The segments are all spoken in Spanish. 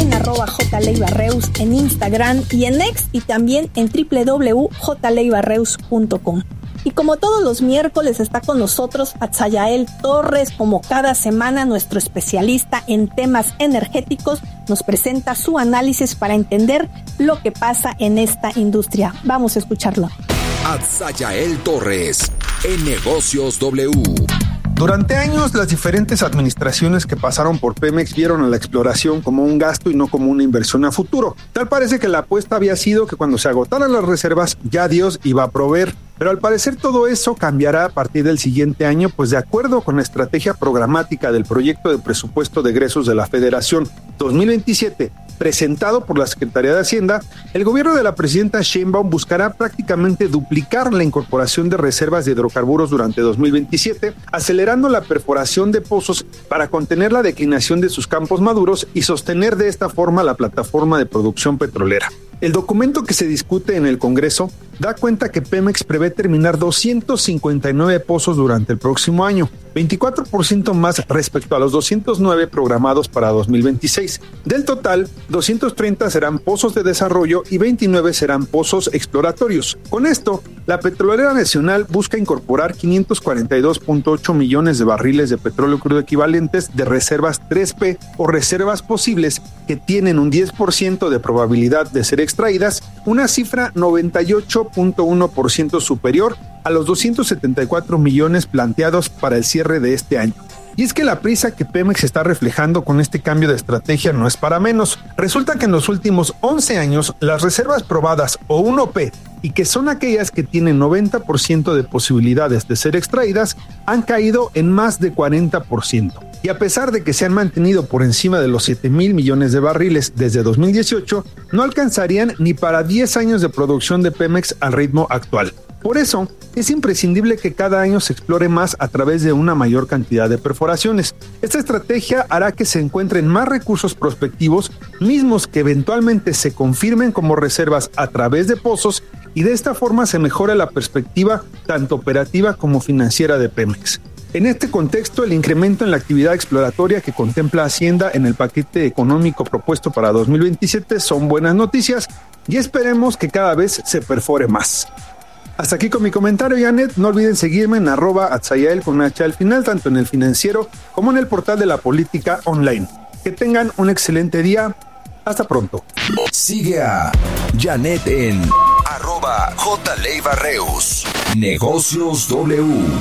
en @jleibarreus en Instagram y en X, y también en www.jleibarreus.com. Y como todos los miércoles está con nosotros Atzayael Torres, como cada semana nuestro especialista en temas energéticos nos presenta su análisis para entender lo que pasa en esta industria. Vamos a escucharlo. Atzayael Torres, en Negocios W. Durante años, las diferentes administraciones que pasaron por Pemex vieron a la exploración como un gasto y no como una inversión a futuro. Tal parece que la apuesta había sido que cuando se agotaran las reservas, ya Dios iba a proveer. Pero al parecer todo eso cambiará a partir del siguiente año, pues de acuerdo con la estrategia programática del proyecto de presupuesto de egresos de la Federación 2027, presentado por la Secretaría de Hacienda, el gobierno de la presidenta Sheinbaum buscará prácticamente duplicar la incorporación de reservas de hidrocarburos durante 2027, acelerando la perforación de pozos para contener la declinación de sus campos maduros y sostener de esta forma la plataforma de producción petrolera. El documento que se discute en el Congreso da cuenta que Pemex prevé terminar 259 pozos durante el próximo año, 24% más respecto a los 209 programados para 2026. Del total, 230 serán pozos de desarrollo y 29 serán pozos exploratorios. Con esto, la Petrolera Nacional busca incorporar 542.8 millones de barriles de petróleo crudo equivalentes de reservas 3P o reservas posibles que tienen un 10% de probabilidad de ser extraídas, una cifra 98.1% superior a los 274 millones planteados para el cierre de este año. Y es que la prisa que Pemex está reflejando con este cambio de estrategia no es para menos. Resulta que en los últimos 11 años, las reservas probadas o 1P, y que son aquellas que tienen 90% de posibilidades de ser extraídas, han caído en más de 40%. Y a pesar de que se han mantenido por encima de los 7,000 millones de barriles desde 2018, no alcanzarían ni para 10 años de producción de Pemex al ritmo actual. Por eso, es imprescindible que cada año se explore más a través de una mayor cantidad de perforaciones. Esta estrategia hará que se encuentren más recursos prospectivos, mismos que eventualmente se confirmen como reservas a través de pozos, y de esta forma se mejora la perspectiva tanto operativa como financiera de Pemex. En este contexto, el incremento en la actividad exploratoria que contempla Hacienda en el paquete económico propuesto para 2027 son buenas noticias y esperemos que cada vez se perfore más. Hasta aquí con mi comentario, Janet. No olviden seguirme en @Atzayael con una H al final, tanto en el Financiero como en el portal de la Política Online. Que tengan un excelente día. Hasta pronto. Sigue a Janet en @JLeibarreus. Negocios W.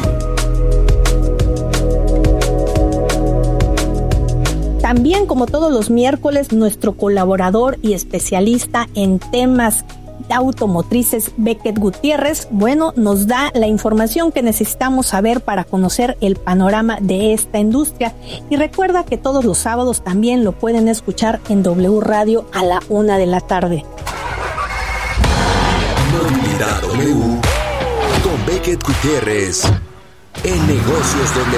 También, como todos los miércoles, nuestro colaborador y especialista en temas automotrices, Beckett Gutiérrez, nos da la información que necesitamos saber para conocer el panorama de esta industria. Y recuerda que todos los sábados también lo pueden escuchar en W Radio a la 1 de la tarde. Movilidad W con Beckett Gutiérrez en Negocios W.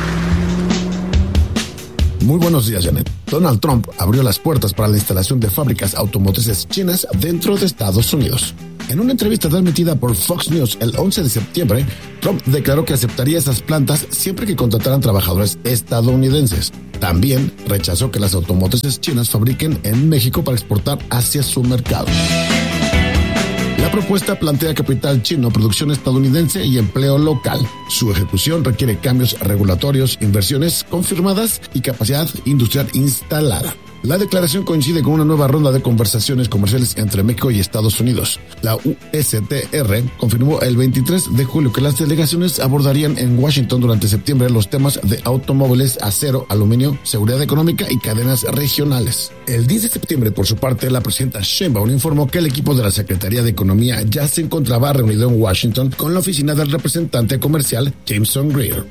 Muy buenos días, Janet. Donald Trump abrió las puertas para la instalación de fábricas automotrices chinas dentro de Estados Unidos. En una entrevista transmitida por Fox News el 11 de septiembre, Trump declaró que aceptaría esas plantas siempre que contrataran trabajadores estadounidenses. También rechazó que las automotrices chinas fabriquen en México para exportar hacia su mercado. La propuesta plantea capital chino, producción estadounidense y empleo local. Su ejecución requiere cambios regulatorios, inversiones confirmadas y capacidad industrial instalada. La declaración coincide con una nueva ronda de conversaciones comerciales entre México y Estados Unidos. La USTR confirmó el 23 de julio que las delegaciones abordarían en Washington durante septiembre los temas de automóviles, acero, aluminio, seguridad económica y cadenas regionales. El 10 de septiembre, por su parte, la presidenta Sheinbaum informó que el equipo de la Secretaría de Economía ya se encontraba reunido en Washington con la oficina del representante comercial Jameson Greer.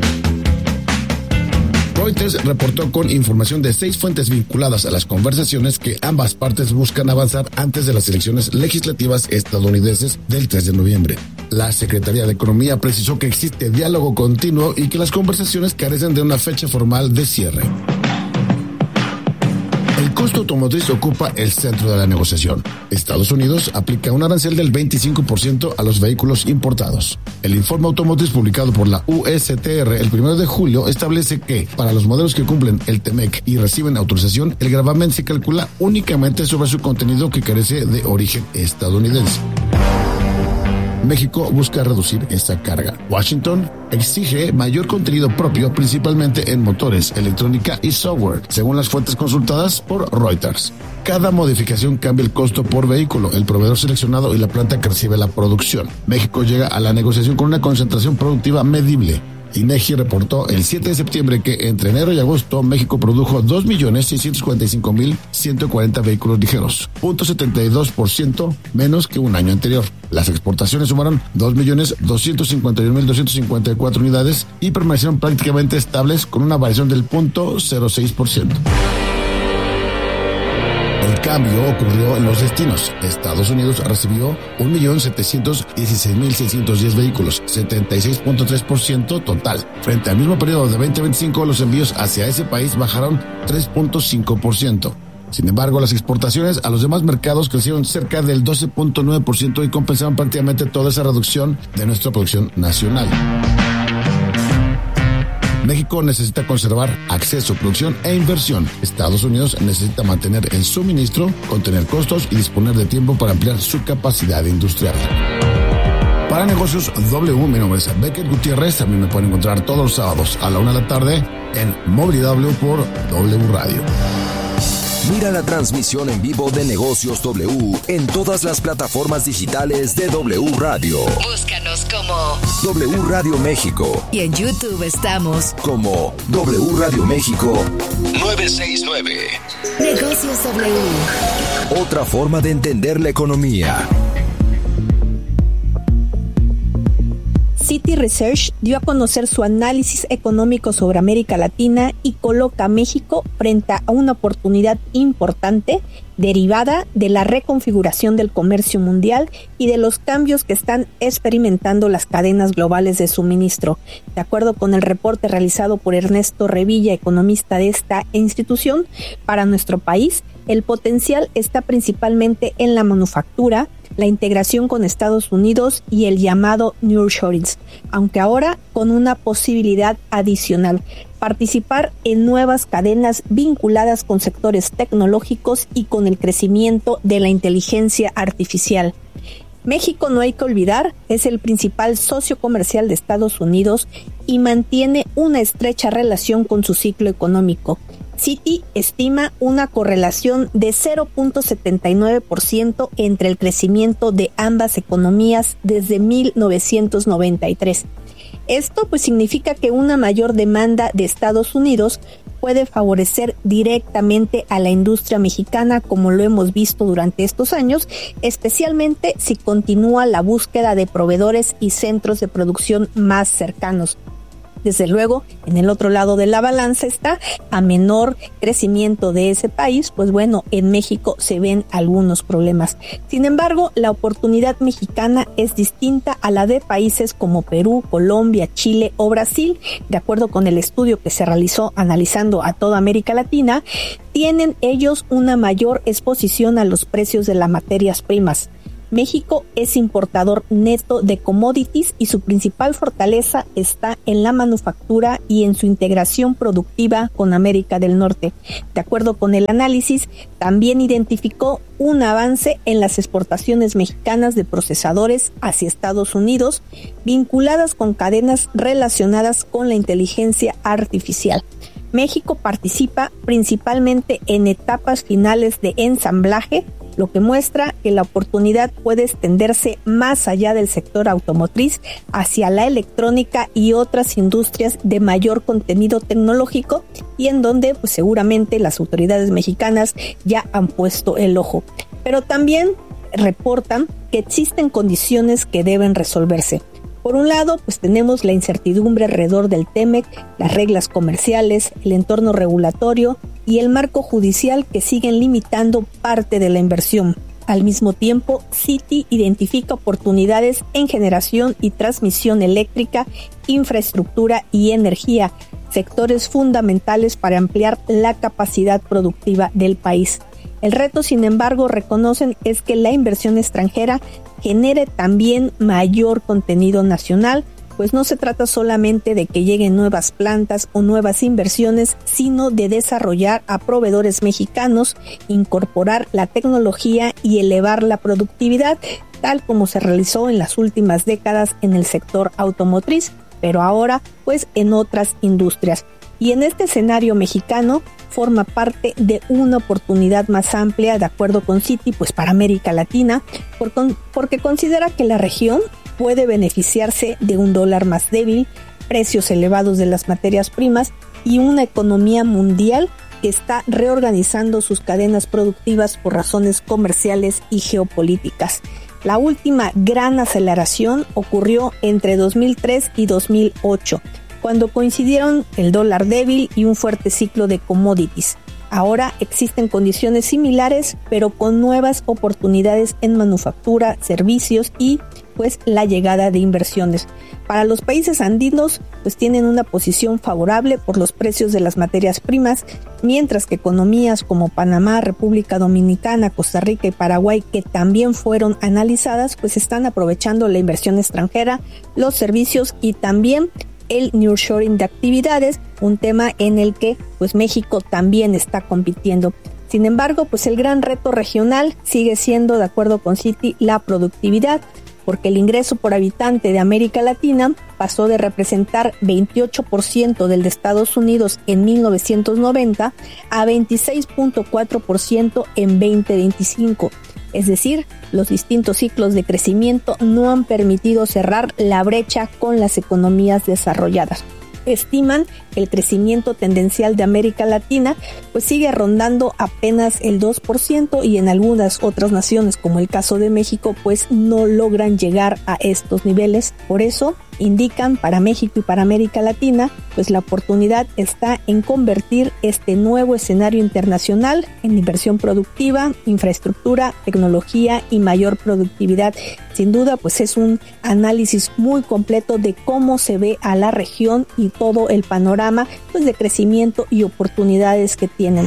Reuters reportó con información de 6 fuentes vinculadas a las conversaciones que ambas partes buscan avanzar antes de las elecciones legislativas estadounidenses del 3 de noviembre. La Secretaría de Economía precisó que existe diálogo continuo y que las conversaciones carecen de una fecha formal de cierre. El El costo automotriz ocupa el centro de la negociación. Estados Unidos aplica un arancel del 25% a los vehículos importados. El informe automotriz publicado por la USTR el 1 de julio establece que para los modelos que cumplen el TEMEC y reciben autorización, el gravamen se calcula únicamente sobre su contenido que carece de origen estadounidense. México busca reducir esta carga. Washington exige mayor contenido propio, principalmente en motores, electrónica y software, según las fuentes consultadas por Reuters. Cada modificación cambia el costo por vehículo, el proveedor seleccionado y la planta que recibe la producción. México llega a la negociación con una concentración productiva medible. INEGI reportó el 7 de septiembre que entre enero y agosto México produjo 2.645.140 vehículos ligeros, 0.72% menos que un año anterior. Las exportaciones sumaron 2.251.254 unidades y permanecieron prácticamente estables con una variación del 0.06%. El cambio ocurrió en los destinos. Estados Unidos recibió 1.716.610 vehículos, 76.3% total. Frente al mismo periodo de 2025, los envíos hacia ese país bajaron 3.5%. Sin embargo, las exportaciones a los demás mercados crecieron cerca del 12.9% y compensaron prácticamente toda esa reducción de nuestra producción nacional. México necesita conservar acceso, producción e inversión. Estados Unidos necesita mantener el suministro, contener costos y disponer de tiempo para ampliar su capacidad industrial. Para Negocios W, mi nombre es Beckett Gutiérrez. También me pueden encontrar todos los sábados a la 1 de la tarde en Movilidad W por W Radio. Mira la transmisión en vivo de Negocios W en todas las plataformas digitales de W Radio. Búscanos como W Radio México. Y en YouTube estamos como W Radio México 969. Negocios W. Otra forma de entender la economía. Citi Research dio a conocer su análisis económico sobre América Latina y coloca a México frente a una oportunidad importante derivada de la reconfiguración del comercio mundial y de los cambios que están experimentando las cadenas globales de suministro. De acuerdo con el reporte realizado por Ernesto Revilla, economista de esta institución, para nuestro país, el potencial está principalmente en la manufactura, la integración con Estados Unidos y el llamado nearshoring, aunque ahora con una posibilidad adicional: participar en nuevas cadenas vinculadas con sectores tecnológicos y con el crecimiento de la inteligencia artificial. México, no hay que olvidar, es el principal socio comercial de Estados Unidos y mantiene una estrecha relación con su ciclo económico. Citi estima una correlación de 0.79% entre el crecimiento de ambas economías desde 1993. Esto pues significa que una mayor demanda de Estados Unidos puede favorecer directamente a la industria mexicana, como lo hemos visto durante estos años, especialmente si continúa la búsqueda de proveedores y centros de producción más cercanos. Desde luego, en el otro lado de la balanza está, a menor crecimiento de ese país, pues bueno, en México se ven algunos problemas. Sin embargo, la oportunidad mexicana es distinta a la de países como Perú, Colombia, Chile o Brasil. De acuerdo con el estudio que se realizó analizando a toda América Latina, tienen ellos una mayor exposición a los precios de las materias primas. México es importador neto de commodities y su principal fortaleza está en la manufactura y en su integración productiva con América del Norte. De acuerdo con el análisis, también identificó un avance en las exportaciones mexicanas de procesadores hacia Estados Unidos, vinculadas con cadenas relacionadas con la inteligencia artificial. México participa principalmente en etapas finales de ensamblaje, lo que muestra que la oportunidad puede extenderse más allá del sector automotriz hacia la electrónica y otras industrias de mayor contenido tecnológico, y en donde pues seguramente las autoridades mexicanas ya han puesto el ojo. Pero también reportan que existen condiciones que deben resolverse. Por un lado, pues tenemos la incertidumbre alrededor del TEMEC, las reglas comerciales, el entorno regulatorio y el marco judicial que siguen limitando parte de la inversión. Al mismo tiempo, Citi identifica oportunidades en generación y transmisión eléctrica, infraestructura y energía, sectores fundamentales para ampliar la capacidad productiva del país. El reto, sin embargo, reconocen, es que la inversión extranjera genere también mayor contenido nacional, pues no se trata solamente de que lleguen nuevas plantas o nuevas inversiones, sino de desarrollar a proveedores mexicanos, incorporar la tecnología y elevar la productividad, tal como se realizó en las últimas décadas en el sector automotriz, pero ahora pues en otras industrias. Y en este escenario mexicano forma parte de una oportunidad más amplia, de acuerdo con Citi, pues para América Latina, porque considera que la región puede beneficiarse de un dólar más débil, precios elevados de las materias primas y una economía mundial que está reorganizando sus cadenas productivas por razones comerciales y geopolíticas. La última gran aceleración ocurrió entre 2003 y 2008, cuando coincidieron el dólar débil y un fuerte ciclo de commodities. Ahora existen condiciones similares, pero con nuevas oportunidades en manufactura, servicios y pues la llegada de inversiones. Para los países andinos, pues tienen una posición favorable por los precios de las materias primas, mientras que economías como Panamá, República Dominicana, Costa Rica y Paraguay, que también fueron analizadas, pues están aprovechando la inversión extranjera, los servicios y también el nearshoring de actividades, un tema en el que pues México también está compitiendo. Sin embargo, pues el gran reto regional sigue siendo, de acuerdo con Citi, la productividad, porque el ingreso por habitante de América Latina pasó de representar 28% del de Estados Unidos en 1990 a 26.4% en 2025. Es decir, los distintos ciclos de crecimiento no han permitido cerrar la brecha con las economías desarrolladas. Estiman que el crecimiento tendencial de América Latina pues sigue rondando apenas el 2% y en algunas otras naciones, como el caso de México, pues no logran llegar a estos niveles. Por eso indican, para México y para América Latina, pues la oportunidad está en convertir este nuevo escenario internacional en inversión productiva, infraestructura, tecnología y mayor productividad. Sin duda, pues es un análisis muy completo de cómo se ve a la región y todo el panorama pues de crecimiento y oportunidades que tienen.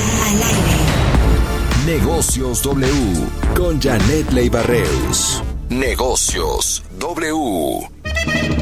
Negocios W con Janet Leiva Reus. Negocios W.